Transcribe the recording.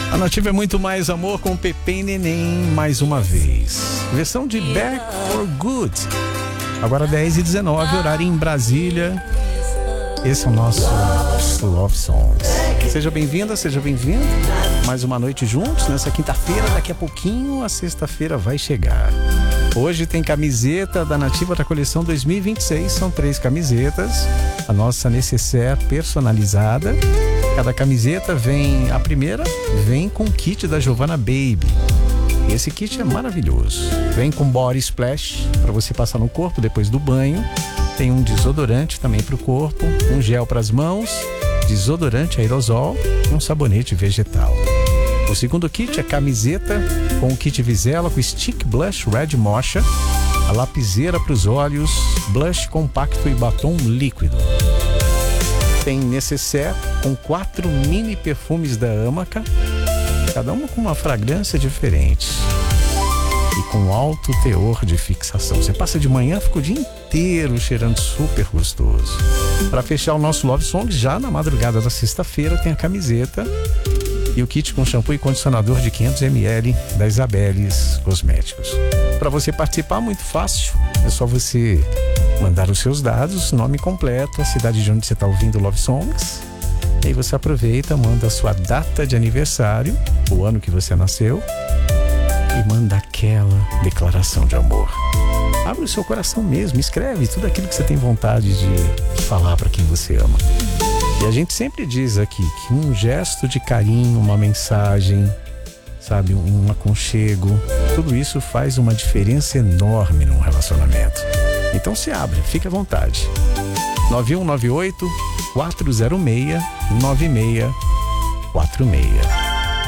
A Nativa é muito mais amor com Pepe e Neném mais uma vez. Versão de Back for Good. Agora 10h19, horário em Brasília. Esse é o nosso Love Songs. Seja bem-vinda, seja bem-vindo. Mais uma noite juntos nessa quinta-feira. Daqui a pouquinho a sexta-feira vai chegar. Hoje tem camiseta da Nativa da coleção 2026. São 3 camisetas. A nossa necessaire personalizada. Cada camiseta vem, a primeira vem com o kit da Giovanna Baby. Esse kit é maravilhoso. Vem com body splash para você passar no corpo depois do banho. Tem um desodorante também para o corpo, um gel para as mãos, desodorante aerosol e um sabonete vegetal. O segundo kit é camiseta com o kit Vizela com stick blush red mocha, a lapiseira para os olhos, blush compacto e batom líquido. Tem necessaire com 4 mini perfumes da Amaca, cada uma com uma fragrância diferente e com alto teor de fixação. Você passa de manhã, fica o dia inteiro cheirando super gostoso. Para fechar o nosso Love Songs, já na madrugada da sexta-feira tem a camiseta e o kit com shampoo e condicionador de 500 ml da Isabeles Cosméticos. Para você participar, muito fácil, é só você mandar os seus dados, nome completo, a cidade de onde você está ouvindo o Love Songs. E aí você aproveita, manda a sua data de aniversário, o ano que você nasceu, e manda aquela declaração de amor. Abre o seu coração mesmo, escreve tudo aquilo que você tem vontade de falar para quem você ama. E a gente sempre diz aqui que um gesto de carinho, uma mensagem, sabe, um aconchego, tudo isso faz uma diferença enorme num relacionamento. Então se abre, fique à vontade. 9198 406 9646.